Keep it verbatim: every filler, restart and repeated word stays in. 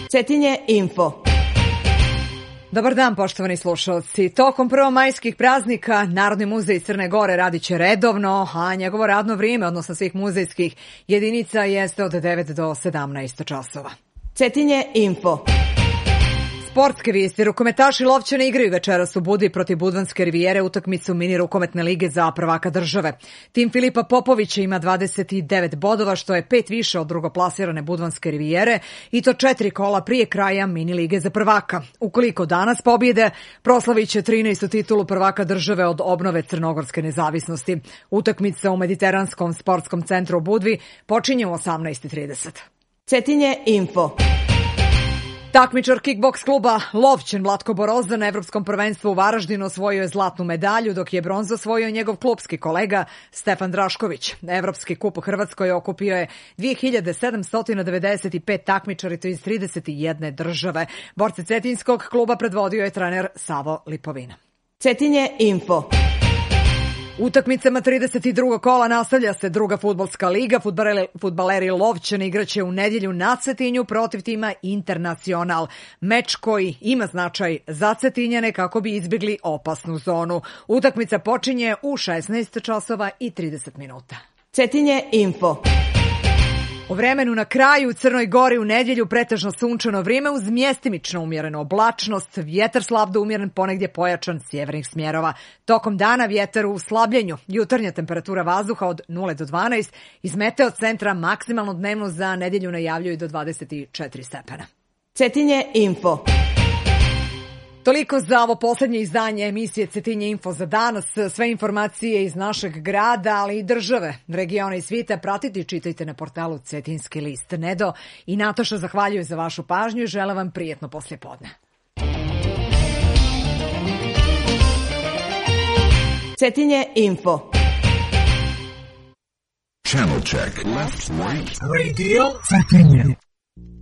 Cetinje info. Dobar dan, poštovani slušalci. Tokom prvomajskih praznika Narodni muzej Crne Gore radit će redovno, a njegovo radno vrijeme, odnosno svih muzejskih jedinica, jeste od devet do sedamnaest časova. Cetinje info. Sportske vijesti. Rukometaši Lovćane igraju večeras u Budvi protiv Budvanske rivijere utakmicu mini rukometne lige za prvaka države. Tim Filipa Popovića ima dvadeset devet bodova, što je pet više od drugoplasirane Budvanske rivijere, i to četiri kola prije kraja mini lige za prvaka. Ukoliko danas pobjede, proslavit će trinaestu titulu prvaka države od obnove crnogorske nezavisnosti. Utakmica u Mediteranskom sportskom centru u Budvi počinje u osamnaest trideset. Cetinje info. Takmičar kickboks kluba Lovćen Vlatko Boroza na Evropskom prvenstvu u Varaždinu osvojio je zlatnu medalju, dok je bronzu osvojio njegov klubski kolega Stefan Drašković. Evropski kup u Hrvatskoj okupio je dve hiljade sedamsto devedeset pet takmičara iz trideset jedne države. Borce cetinskog kluba predvodio je trener Savo Lipovina. Cetinje info. Utakmicama trideset drugog kola nastavlja se druga fudbalska liga. Fudbaleri, fudbaleri Lovćana igraće u nedjelju na Cetinju protiv tima Internacional. Meč koji ima značaj za Cetinjane kako bi izbjegli opasnu zonu. Utakmica počinje u šesnaest časova i trideset minuta. Cetinje info. U vremenu na kraju u Crnoj Gori u nedjelju pretežno sunčano vrijeme uz mjestimično umjerenu oblačnost, vjetar slab do umjeren, ponegdje pojačan sjevernih smjerova. Tokom dana vjetar u slabljenju, jutarnja temperatura vazduha od nula do dvanaest, iz meteo centra maksimalno dnevno za nedjelju najavljuju do dvadeset četiri stepena. Cetinje info. Toliko za ovo posljednje izdanje emisije Cetinje info za danas. Sve informacije iz našeg grada, ali i države, regiona i svijeta pratite i čitajte na portalu Cetinski list. Nedo i Nataša zahvaljuju za vašu pažnju i žele vam prijetno poslijepodne. Cetinje info. Channel check. Left, right. Radio Cetinje.